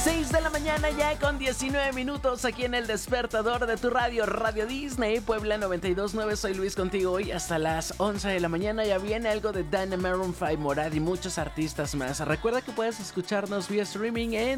6 de la mañana ya con 19 minutos aquí en el despertador de tu radio, Radio Disney, Puebla 92.9. Soy Luis contigo hoy hasta las 11 de la mañana. Ya viene algo de Dana, Maroon 5, Morad y muchos artistas más. Recuerda que puedes escucharnos vía streaming en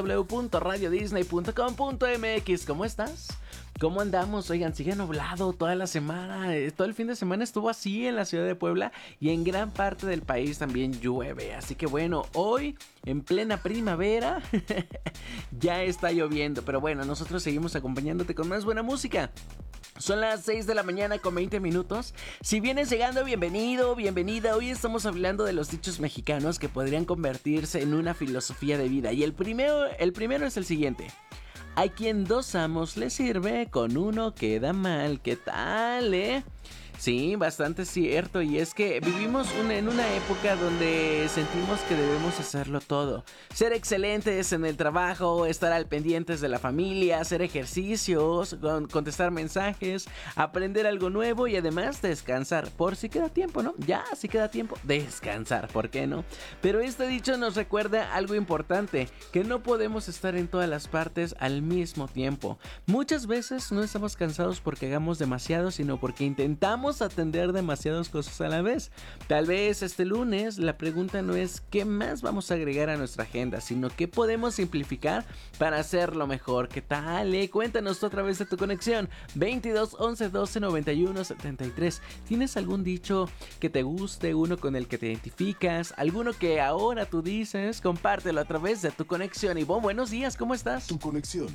www.radiodisney.com.mx. ¿Cómo estás? ¿Cómo andamos? Oigan, sigue nublado toda la semana. Todo el fin de semana estuvo así en la ciudad de Puebla y en gran parte del país también llueve. Así que bueno, hoy en plena primavera ya está lloviendo. Pero bueno, nosotros seguimos acompañándote con más buena música. Son las 6 de la mañana con 20 minutos. Si vienes llegando, bienvenido, bienvenida. Hoy estamos hablando de los dichos mexicanos que podrían convertirse en una filosofía de vida. Y el primero es el siguiente. Hay quien 2 amos le sirve, con uno queda mal. ¿Qué tal, Sí, bastante cierto. Y es que vivimos en una época donde sentimos que debemos hacerlo todo. Ser excelentes en el trabajo, estar al pendientes de la familia, hacer ejercicios, contestar mensajes, aprender algo nuevo y además descansar. Por si queda tiempo, ¿no? Ya, si queda tiempo, descansar, ¿por qué no? Pero este dicho nos recuerda algo importante, que no podemos estar en todas las partes al mismo tiempo. Muchas veces no estamos cansados porque hagamos demasiado, sino porque intentamos atender demasiadas cosas a la vez. Tal vez este lunes la pregunta no es qué más vamos a agregar a nuestra agenda, sino qué podemos simplificar para hacerlo mejor. ¿Qué tal? Cuéntanos tú a través de tu conexión 22 11 12 91 73. ¿Tienes algún dicho que te guste, uno con el que te identificas, alguno que ahora tú dices? Compártelo a través de tu conexión. Ivonne, buenos días, ¿cómo estás? Tu conexión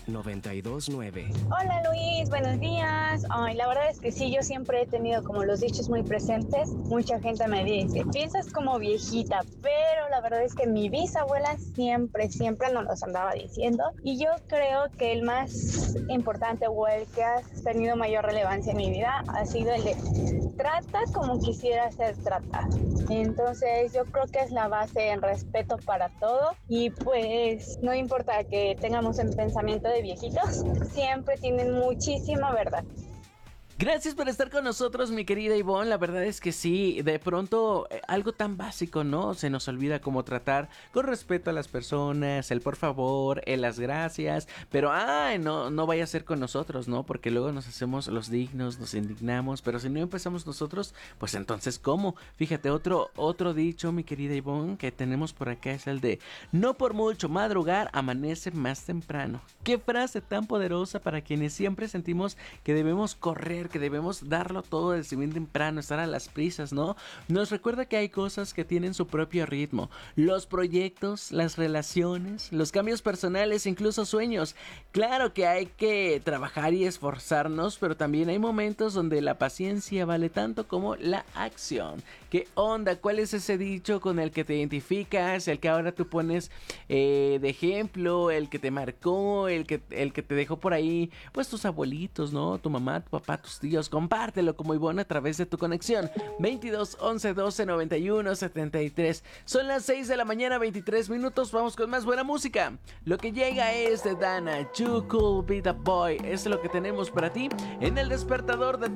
92.9. Hola Luis, buenos días. Ay, la verdad es que sí, yo siempre he tenido como los dichos muy presentes. Mucha gente me dice, piensas como viejita, pero la verdad es que mi bisabuela siempre nos los andaba diciendo. Y yo creo que el más importante o el que ha tenido mayor relevancia en mi vida ha sido el de trata como quisiera ser tratada. Entonces yo creo que es la base en respeto para todo y pues no importa que tengamos el pensamiento de viejitos, siempre tienen muchísima verdad. Gracias por estar con nosotros, mi querida Ivonne. La verdad es que sí, de pronto algo tan básico, ¿no? Se nos olvida cómo tratar con respeto a las personas, el por favor, el las gracias. Pero, no vaya a ser con nosotros, ¿no? Porque luego nos hacemos los dignos, nos indignamos. Pero si no empezamos nosotros, pues entonces, ¿cómo? Fíjate, otro dicho, mi querida Ivonne, que tenemos por acá es el de no por mucho madrugar, amanece más temprano. Qué frase tan poderosa para quienes siempre sentimos que debemos correr, que debemos darlo todo desde bien temprano, estar a las prisas, ¿no? Nos recuerda que hay cosas que tienen su propio ritmo. Los proyectos, las relaciones, los cambios personales, incluso sueños. Claro que hay que trabajar y esforzarnos, pero también hay momentos donde la paciencia vale tanto como la acción. ¿Qué onda? ¿Cuál es ese dicho con el que te identificas? El que ahora tú pones de ejemplo, el que te marcó, el que te dejó por ahí, pues tus abuelitos, ¿no? Tu mamá, tu papá, tus tíos. Compártelo como Ivonne a través de tu conexión 22 11 12 91 73. Son las 6 de la mañana 23 minutos. Vamos con más buena música. Lo que llega es de Dana, You Could Be The Boy. Es lo que tenemos para ti en el despertador de